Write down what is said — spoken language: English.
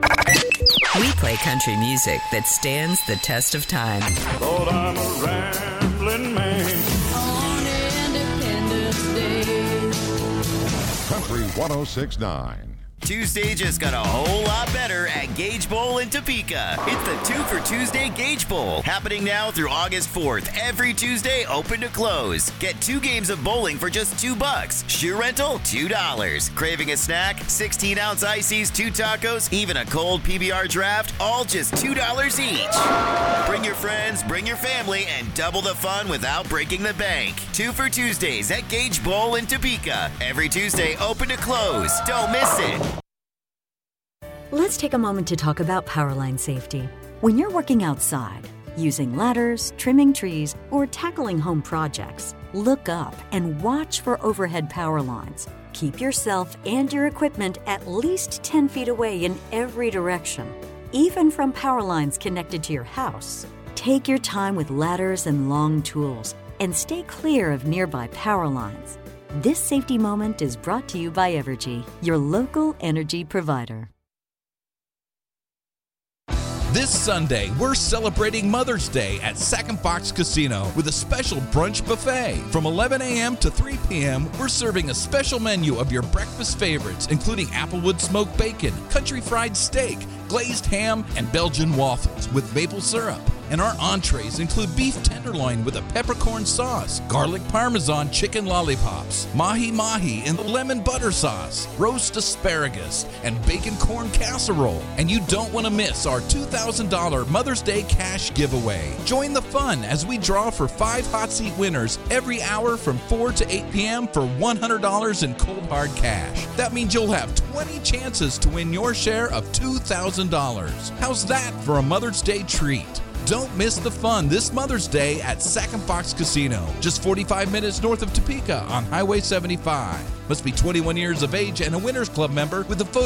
We play country music that stands the test of time. Lord, I'm a rambling man. On Independence Day. Country 106.9. Tuesday just got a whole lot better at Gage Bowl in Topeka. It's the 2 for Tuesday Gage Bowl, happening now through August 4th. Every Tuesday, open to close. Get 2 games of bowling for just $2. Shoe rental, $2. Craving a snack? 16-ounce ices, 2 tacos, even a cold PBR draft, all just $2 each. Bring your friends, bring your family, and double the fun without breaking the bank. 2 for Tuesdays at Gage Bowl in Topeka. Every Tuesday, open to close. Don't miss it. Let's take a moment to talk about powerline safety. When you're working outside, using ladders, trimming trees, or tackling home projects, look up and watch for overhead power lines. Keep yourself and your equipment at least 10 feet away in every direction, even from power lines connected to your house. Take your time with ladders and long tools, and stay clear of nearby power lines. This safety moment is brought to you by Evergy, your local energy provider. This Sunday, we're celebrating Mother's Day at Sac and Fox Casino with a special brunch buffet. From 11 a.m. to 3 p.m., we're serving a special menu of your breakfast favorites, including Applewood smoked bacon, country fried steak, glazed ham, and Belgian waffles with maple syrup. And our entrees include beef tenderloin with a peppercorn sauce, garlic parmesan chicken lollipops, mahi-mahi in lemon butter sauce, roast asparagus, and bacon corn casserole. And you don't want to miss our $2,000 Mother's Day cash giveaway. Join the fun as we draw for 5 hot seat winners every hour from 4 to 8 p.m. for $100 in cold hard cash. That means you'll have 20 chances to win your share of $2,000. How's that for a Mother's Day treat? Don't miss the fun this Mother's Day at Sac and Fox Casino, just 45 minutes north of Topeka on Highway 75. Must be 21 years of age and a Winners Club member with a photo